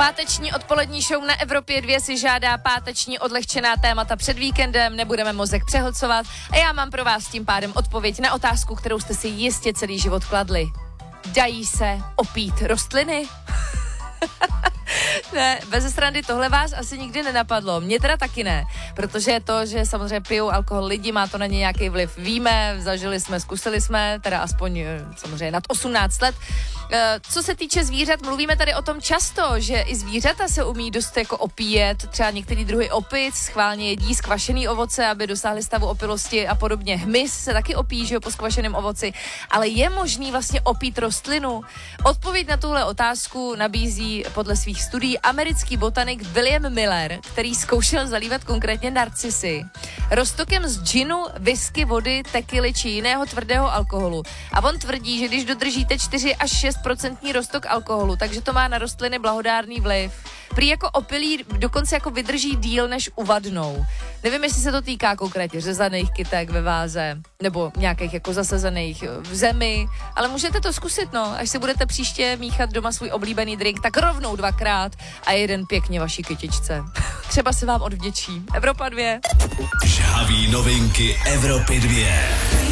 Páteční odpolední show na Evropě 2 si žádá páteční odlehčená témata před víkendem, nebudeme mozek přehlcovat a já mám pro vás tím pádem odpověď na otázku, kterou jste si jistě celý život kladli. Dají se opít rostliny? Ne, bez srandy, tohle vás asi nikdy nenapadlo. Mně teda taky ne, protože to, že samozřejmě pijou alkohol lidi, má to na ně nějaký vliv. Víme, zažili jsme, zkusili jsme, teda aspoň samozřejmě nad 18 let. Co se týče zvířat, mluvíme tady o tom často, že i zvířata se umí dost jako opíjet, třeba některý druhy opic schválně jedí skvašený ovoce, aby dosáhly stavu opilosti a podobně. Hmyz se taky opíjí, že jo, po skvašeném ovoci, ale je možný vlastně opít rostlinu? Odpověď na tuhle otázku nabízí podle svých studií americký botanik William Miller, který zkoušel zalívat konkrétně narcisy roztokem z džinu, whisky, vody, tekily či jiného tvrdého alkoholu. A on tvrdí, že když dodržíte 4 až 6% roztok alkoholu, takže to má na rostliny blahodárný vliv. Prý jako opilí dokonce jako vydrží díl, než uvadnou. Nevím, jestli se to týká konkrétně řezaných kytek ve váze, nebo nějakých jako zasazených v zemi, ale můžete to zkusit, no. Až si budete příště míchat doma svůj oblíbený drink, tak rovnou 2krát a jeden pěkně vaší kytičce. Třeba se vám odvděčí. Evropa 2. Žhaví novinky Evropy 2.